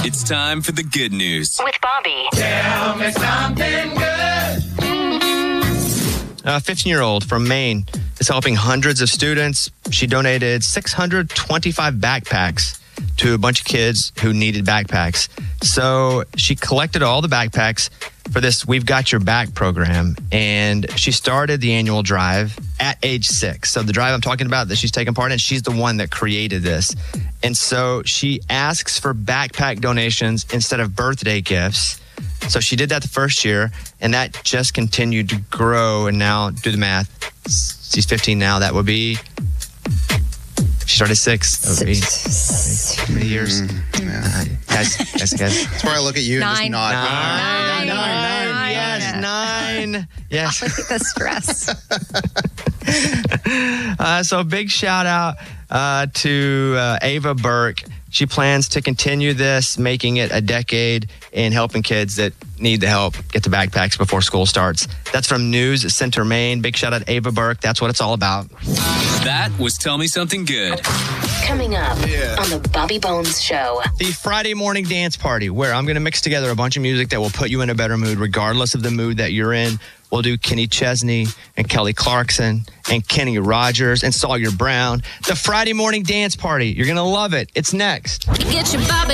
It's time for the good news. With Bobby. Tell me something good. A 15-year-old from Maine is helping hundreds of students. She donated 625 backpacks to a bunch of kids who needed backpacks. So she collected all the backpacks for this We've Got Your Back program, and she started the annual drive at age 6. So the drive I'm talking about that she's taking part in, she's the one that created this. And so she asks for backpack donations instead of birthday gifts. So she did that the first year, and that just continued to grow. And now, do the math. She's 15 now. That would be, if she started 6, that would be how many years? Guys. That's where I look at you and just 9. nod. 9. Yes, 9. Yes. Look at the stress. So big shout out to Ava Burke. She plans to continue this, making it a decade in helping kids that need the help get the backpacks before school starts. That's from News Center, Maine. Big shout out to Ava Burke. That's what it's all about. That was Tell Me Something Good. Coming up on the Bobby Bones Show. The Friday morning dance party, where I'm going to mix together a bunch of music that will put you in a better mood, regardless of the mood that you're in. We'll do Kenny Chesney and Kelly Clarkson and Kenny Rogers and Sawyer Brown. The Friday morning dance party. You're going to love it. It's next. Get your Bobby